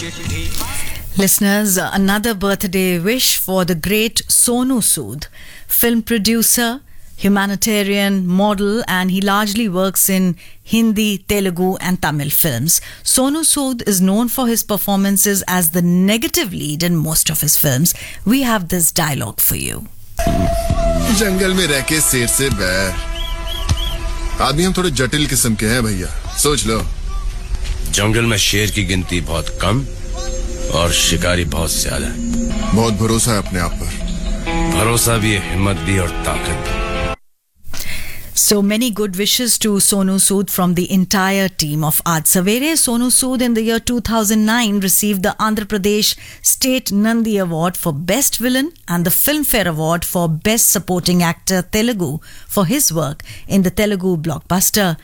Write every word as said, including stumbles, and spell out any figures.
Listeners, another birthday wish for the great Sonu Sood, film producer, humanitarian, model, and he largely works in Hindi, Telugu, and Tamil films. Sonu Sood is known for his performances as the negative lead in most of his films. We have this dialogue for you. जंगल में रह के शेर से बैर आदमी हम थोड़े जटिल किस्म के हैं भैया सोच लो जंगल में शेर की गिनती बहुत कम और शिकारी बहुत ज्यादा बहुत भरोसा है अपने आप पर भरोसा भी है हिम्मत भी और ताकत भी So many good wishes to Sonu Sood from the entire team of Aaj Savere. Sonu Sood in the year two thousand nine received the Andhra Pradesh State Nandi Award for Best Villain and the Filmfare Award for Best Supporting Actor Telugu for his work in the Telugu blockbuster